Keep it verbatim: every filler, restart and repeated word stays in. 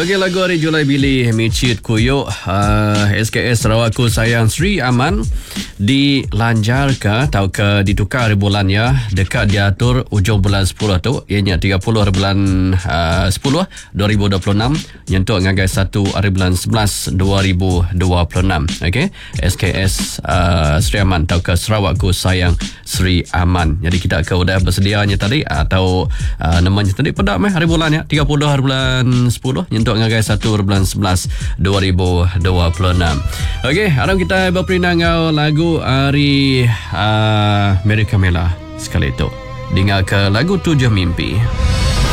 Okey, lagu hari Julai Bilih Micit Kuyuk uh, S K S Sarawakku Sayang Sri Aman dilanjarkan atau ke ditukar hari bulan ya, dekat diatur ujung bulan sepuluh tu, ianya tiga puluh hari bulan uh, sepuluh dua ribu dua puluh enam nyentuh ngagai satu hari bulan sebelas dua ribu dua puluh enam. Okey, S K S uh, Sri Aman atau ke Sarawakku Sayang Sri Aman. Jadi kita ke udah bersedianya tadi atau uh, namanya tadi pedak meh hari bulan ya, tiga puluh hari bulan sepuluh nyentuh ngagai satu hari bulan sebelas dua ribu dua puluh enam. Okey, harap kita berperinangau lagu hari uh, Mary Camilla sekali itu. Dengar ke lagu Tujuh Mimpi.